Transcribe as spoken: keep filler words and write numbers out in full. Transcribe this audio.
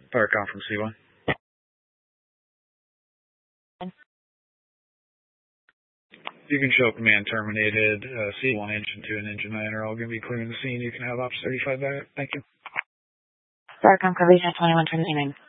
Firecom from C one. You can show command terminated. Uh, C one engine two and engine nine are all going to be clearing the scene. You can have Ops thirty-five back. Thank you. Firecom coverage at twenty-one twenty-nine.